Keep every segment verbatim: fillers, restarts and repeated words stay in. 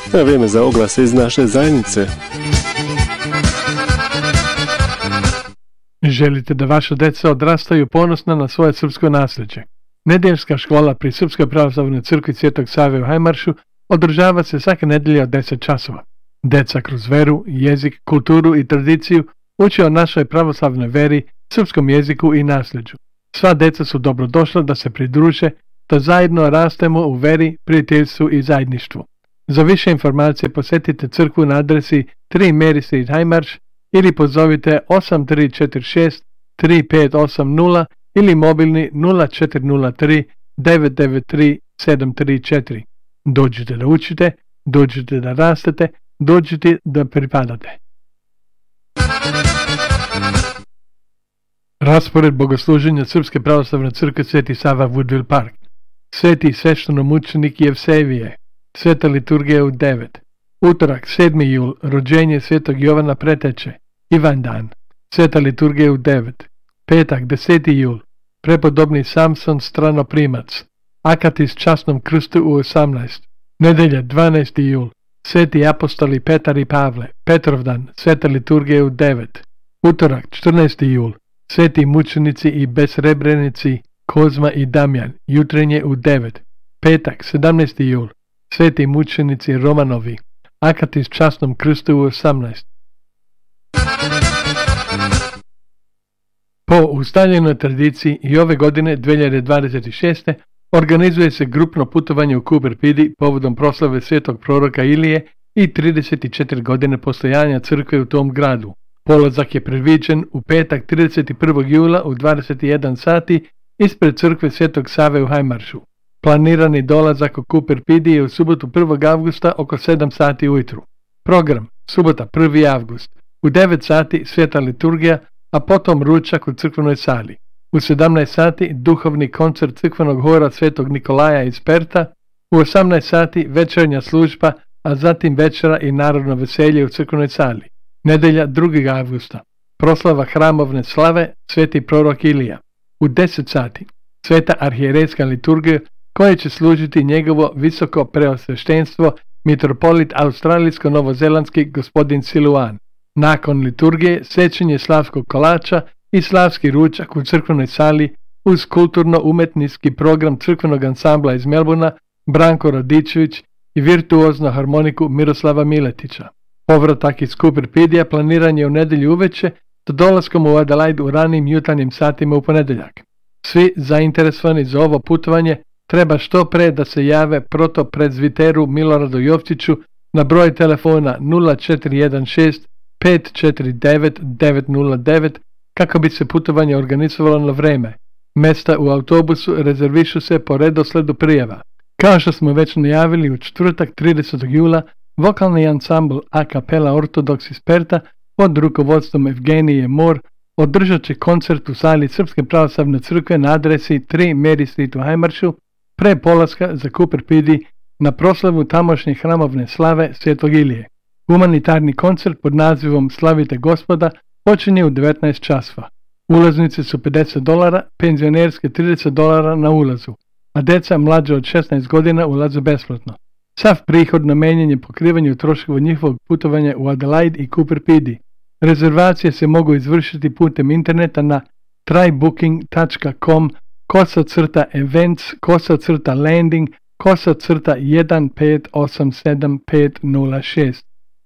Na vrijeme za oglase iz naše zajednice. Želite da vaša deca odrastaju ponosna na svoje srpsko nasljeđe? Nedeljska škola pri Srpskoj pravoslavnoj crkvi Svetog Save u Hajmaršu održava se svake nedelje od deset časova. Deca kroz veru, jezik, kulturu i tradiciju uče o našoj pravoslavnoj veri, srpskom jeziku i nasljeđu. Sva deca su dobrodošla da se pridruže, da zajedno rastemo u veri, prijateljstvu i zajedništvu. Za više informacije posjetite crkvu na adresi tri Mary Street Hajmarš ili pozovite osam tri četiri šest tri pet osam nula ili mobilni nula četiri nula tri devet devet tri sedam tri četiri. Dođite da učite, dođite da rastete, dođite da pripadate. Raspored bogosluženja Srpske pravoslavne crkve Sveti Sava Woodville Park. Sveti sveštenomučenik Jevsevije. Sveta liturgija u devet. Utorak sedmi jul, rođenje Svetog Jovana Preteče, Ivandan. Sveta liturgija u devet. Petak deseti jul, prepodobni Samson Stranoprimac, Akatis časnom krstu u osamnaest. Nedelja dvanaesti jul, Sveti apostoli Petar i Pavle, Petrovdan, Sveta liturgija u devet. Utorak četrnaesti jul, Sveti mučenici i besrebrenici Kozma i Damjan, jutrenje u devet. Petak sedamnaesti jul, Sveti mučenici Romanovi, Akatis časnom krstu u osamnaest. Po ustaljenoj tradiciji i ove godine dvije hiljade dvadeset šeste. organizuje se grupno putovanje u Cooper Pedy povodom proslave svetog proroka Ilije i trideset četiri godine postojanja crkve u tom gradu. Polazak je predviđen u petak trideset prvog jula u dvadeset jedan sati ispred crkve Svetog Save u Hajmaršu. Planirani dolazak u Cooper Pedy je u subotu prvog avgusta oko sedam sati ujutru. Program: subota prvi avgust. U devet sati sveta liturgija, a potom ručak u crkvenoj sali. U sedamnaest sati duhovni koncert crkvenog hora Svetog Nikolaja iz Perta. U osamnaest sati večernja služba, a zatim večera i narodno veselje u crkvenoj sali. Nedelja drugog avgusta. Proslava hramovne slave Sveti prorok Ilija. U deset sati sveta arhijerejska liturgija koja će služiti njegovo visoko preosveštenstvo mitropolit australijsko-novozelandski gospodin Siluan. Nakon liturgije sečenje slavskog kolača i slavski ručak u crkvenoj sali uz kulturno-umetnički program crkvenog ansambla iz Melburna Branko Radičević i virtuoznu harmoniku Miroslava Miletića. Povratak iz Cooper Pedija planiran je u nedelju uveče do dolaskom u Adelaide u ranim jutarnjim satima u ponedjeljak. Svi zainteresovani za ovo putovanje treba što pre da se jave protoprezviteru Miloradu Jovčiću na broj telefona nula četiri jedan šest pet četiri devet devet nula devet kako bi se putovanje organizovalo na vreme. Mesta u autobusu rezervišu se po redosledu prijava. Kao što smo već najavili, u četvrtak tridesetog jula vokalni ansambl A Capella Ortodox iz Perta pod rukovodstvom Evgenije Mor održat će koncert u sali Srpske pravoslavne crkve na adresi tri Mary Street u Hajmaršu pre polaska za Cooper Pedy na proslavu tamošnje hramovne slave Svetog Ilije. Humanitarni koncert pod nazivom Slavite Gospoda počinje u devetnaest časova. Ulaznice su pedeset dolara, penzionerske trideset dolara na ulazu, a deca mlađe od šesnaest godina ulaze besplatno. Sav prihod namenjen je pokrivanju troškova njihovog putovanja u Adelaide i Cooper Pedy. Rezervacije se mogu izvršiti putem interneta na trybooking tačka com kosa crta events kosa crta landing kosa crta jedan pet osam sedam pet nula šest.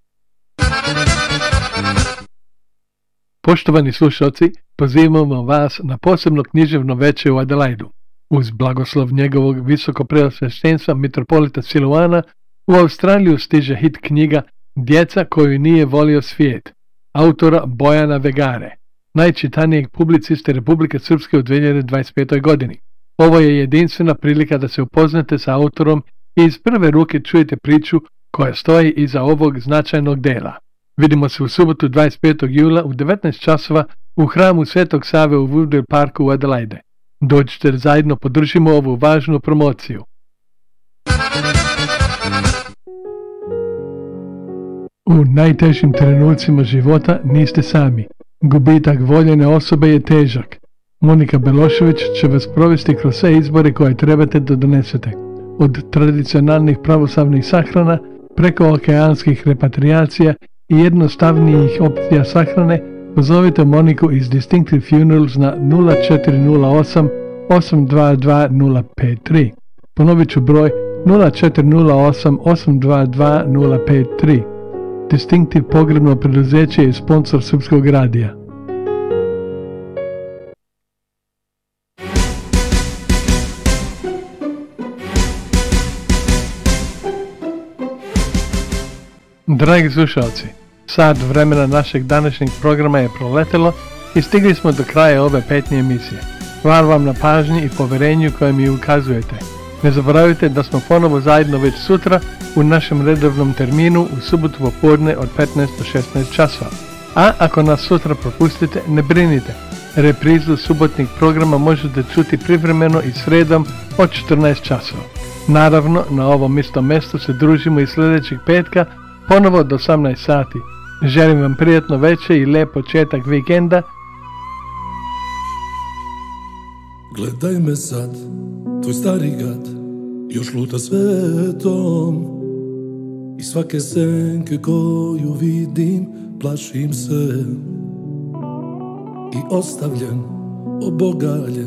Poštovani slušalci, pozivamo vas na posebno književno veče u Adelaidu. Uz blagoslov njegovog visoko preosveštenstva mitropolita Siluana u Australiju stiže hit knjiga Djeca koju nije volio svijet, autora Bojana Vegare, najčitanijeg publiciste Republike Srpske u dvije hiljade dvadeset petoj. godini. Ovo je jedinstvena prilika da se upoznate sa autorom i iz prve ruke čujete priču koja stoji iza ovog značajnog dela. Vidimo se u subotu dvadeset petog jula u devetnaest časova u hramu Svetog Save u Woodville Parku u Adelaide. Dođite da zajedno podržimo ovu važnu promociju. U najtežim trenucima života niste sami. Gubitak voljene osobe je težak. Monika Belošević će vas provesti kroz sve izbore koje trebate da donesete. Od tradicionalnih pravoslavnih sahrana prekookeanskih repatriacija i jednostavnijih opcija sahrane, pozovite Moniku iz Distinctive Funerals na nula četiri nula osam osam dva dva nula pet tri. Ponovit ću broj nula četiri nula osam osam dva dva nula pet tri. Distinctive pogrebno preduzeće je sponsor Srpskog radija. Dragi slušalci, sat vremena našeg današnjeg programa je proletelo i stigli smo do kraja ove petnje emisije. Hvala vam na pažnji i poverenju koje mi ukazujete. Ne zaboravite da smo ponovo zajedno već sutra u našem redovnom terminu u subotu popodne od petnaest do šesnaest časova. A ako nas sutra propustite, ne brinite. Reprizu subotnih programa možete čuti privremeno i sredom od četrnaest časova. Naravno, na ovom istom mjestu se družimo i sljedećeg petka ponovo do osamnaest sati. Želim vam prijatno večer i lijep početak vikenda. Gledaj me sad, tvoj stari gad još luta svetom i svake senke koju vidim plašim se i ostavljen, obogaljen